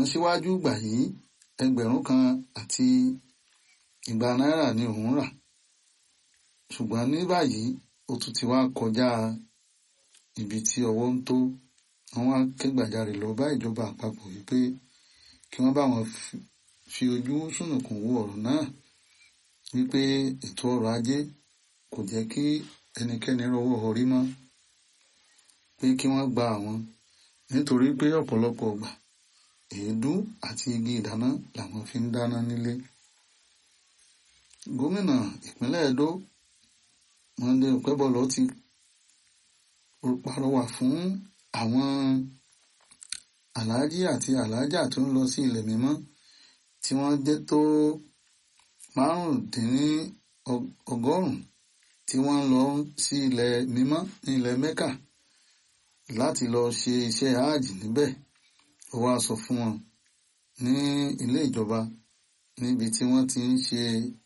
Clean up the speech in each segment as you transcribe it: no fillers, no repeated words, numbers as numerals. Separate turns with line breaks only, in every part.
síwájú ìgbà yìí 1,200 náírà ni òun rà, ṣùgbọ́n ní báyìí ó tún ti wá kọjá ibi tí ọwọ́ ń tó. Wọ́n wá ké gbàjarè lọ bá ìjọba àpapọ̀ wípé kí wọ́n bá wọn fi ojú sùnùkùn wo ọ̀rọ̀ náà, wípé ètò ọrọ̀ ajé kò jẹ́ kí ẹnikẹ́ni rọ́wọ́ họrí mọ́, pé kí wọ́n gba àwọn, nítorí pé ọ̀pọ̀lọpọ̀ ìgbà èédú àti igi ìdáná làwọn fi ń dáná nílé. Gómìnà ìpínlẹ̀ Ẹdó Monday Okebọlọ ti pàrọwà fún àwọn aláàjì àti aláàjà tó ń lọ sí ilẹ̀ mímọ́ tí wọ́n jẹ́ tó 150 tí wọ́n lọ sí ilẹ̀ mímọ́ ní ilẹ̀ Mẹ́kà láti lọ ṣe iṣẹ́ hajj níbẹ̀. Ó wá sọ fún wọn ní ilé ìjọba níbi tí wọ́n ti ń ṣe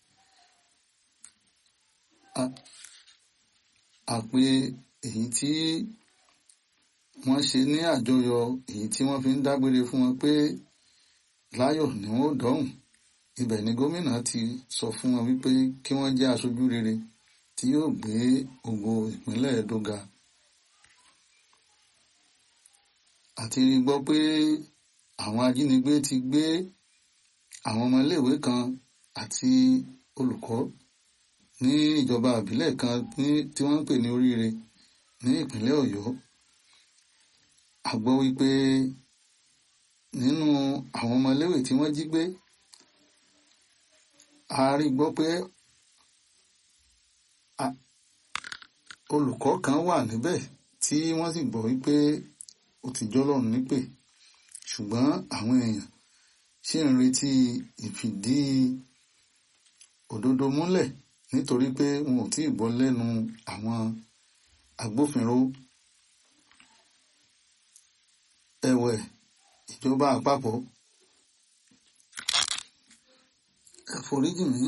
àpè èyí tí wọ́n ṣe ní àjọyọ̀ èyí tí wọ́n fi ń dágbére fún wọn pé láyọ̀ ni wọ́n ó dọ̀hùn. Ibẹ̀ ni gómìnà ti sọ fún wọn wípé kí wọ́n jẹ́ aṣojú rere tí yóò gbé ògo ìpínlẹ̀ Ẹdó ga. Àti rí gbọ́ pé àwọn ajínigbé ti gbé àwọn ọmọ iléèwé kan àti olùkọ́ ní ìjọba ìbílẹ̀ kan tí wọ́n ń pè ní Oríire ní ìpínlẹ̀ Ọ̀yọ́. A gbọ́ wípé nínú àwọn ọmọ iléèwé tí wọ́n jí gbé, a rí gbọ́ pé olùkọ́ kan wà níbẹ̀ tí wọ́n sì gbọ́ wípé ó ti jọ́lọ́run nípè, ṣùgbọ́n àwọn èèyàn ṣì ń retí ìfìdí òdodo múlẹ̀ nítorí pé wọn ò tí ì gbọ́ lẹ́nu àwọn agbófinró. Ẹ̀wẹ̀, ìjọba àpapọ̀ ẹ foríjì mí,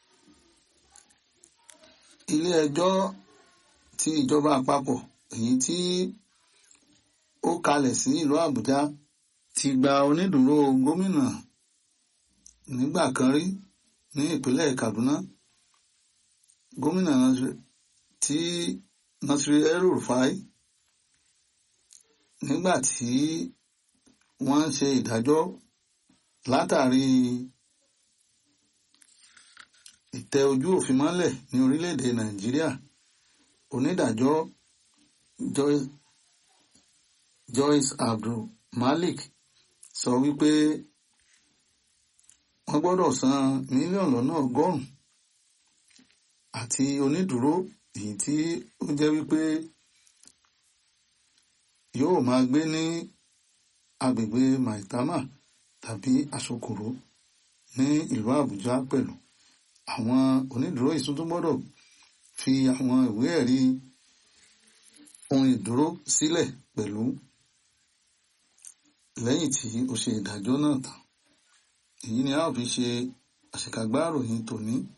ilé ẹjọ́ ti ìjọba àpapọ̀ èyí tí ó kalẹ̀ sí ìlú Àbújá ti gba onídùúró gómìnà nígbà kan rí ní ìpínlẹ̀ Kaduna, gómìnà Nasir El-Rufai, nígbà tí wọ́n ń ṣe ìdájọ́ látàrí ìtẹ ojú òfin mọ́lẹ̀ ní orílẹ̀-èdè Nàìjíríà. Onídàájọ́ Joyce Abdul-Malik sọ wípé wọ́n gbọ́dọ̀ san mílíọ̀nù lọ́nà 100 àti onídùúró èyí tí ó jẹ́ wípé yóò máa gbé ní agbègbè Maitama tàbí Asokoro ní ìlú Àbújá pẹ̀lú. Àwọn onídùúró yìí tún gbọ́dọ̀ fi àwọn ìwé ẹ̀rí ohun ìdúró sílẹ̀ pẹ̀lú lẹ́yìn tí ó ṣe ìdájọ́ náà tán. Èyí ni a ó fi ṣe àṣekágbá ìròyìn tòní.